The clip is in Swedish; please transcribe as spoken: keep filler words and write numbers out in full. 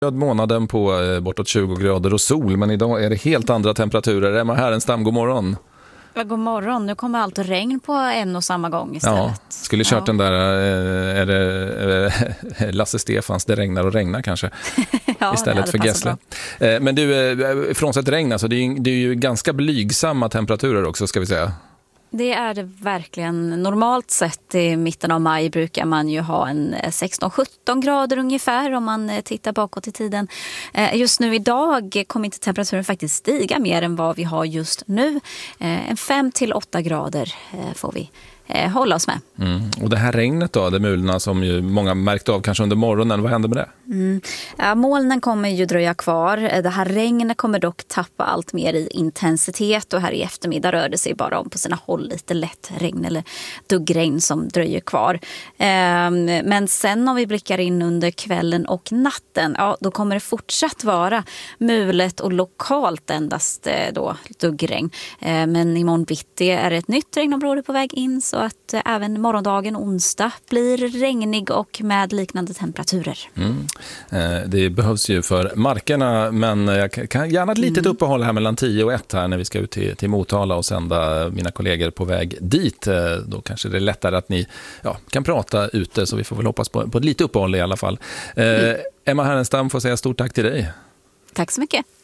Månaden på eh, bortåt tjugo grader och sol, men idag är det helt andra temperaturer. Emma Härenstam, god morgon. Ja, god morgon. Nu kommer allt regn på en och samma gång istället. Ja, skulle kört ja. den där eh, är det, eh, Lasse Stefans Det regnar och regnar kanske ja, istället för Gessle. Eh, men du, eh, frånsett regn, alltså, det, är, det är ju ganska blygsamma temperaturer också, ska vi säga. Det är det verkligen. Normalt sett i mitten av maj brukar man ju ha en sexton sjutton grader ungefär om man tittar bakåt i tiden. Just nu idag kommer inte temperaturen faktiskt stiga mer än vad vi har just nu. En fem till åtta grader får vi hålla oss med. Mm. Och det här regnet då, det mulna som ju många märkte av kanske under morgonen, vad händer med det? Mm. Ja, molnen kommer ju dröja kvar. Det här regnet kommer dock tappa allt mer i intensitet och här i eftermiddag rör det sig bara om på sina håll lite lätt regn eller duggregn som dröjer kvar. Ehm, men sen om vi blickar in under kvällen och natten, ja, då kommer det fortsatt vara mulet och lokalt endast då duggregn. Ehm, men imorgon bitti är det ett nytt regnområde på väg in så att även morgondagen onsdag blir regnig och med liknande temperaturer. Mm. Eh, det behövs ju för markerna, men jag kan gärna ett litet mm. uppehåll här mellan tio och ett här när vi ska ut till, till Motala och sända mina kollegor på väg dit. Eh, då kanske det är lättare att ni ja, kan prata ute, så vi får väl hoppas på, på ett litet uppehåll i alla fall. Eh, mm. Emma Härenstam får säga stort tack till dig. Tack så mycket.